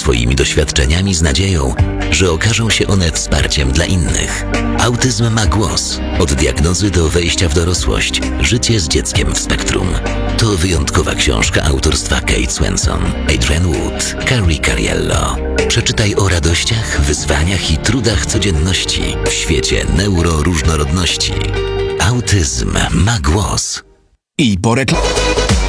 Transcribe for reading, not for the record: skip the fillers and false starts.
swoimi doświadczeniami z nadzieją, że okażą się one wsparciem dla innych. Autyzm ma głos. Od diagnozy do wejścia w dorosłość. Życie z dzieckiem w spektrum. To wyjątkowa książka autorstwa Kate Swenson, Adrian Wood, Carrie Cariello. Przeczytaj o radościach, wyzwaniach i trudach codzienności w świecie neuroróżnorodności. Autyzm ma głos. I po reklamie.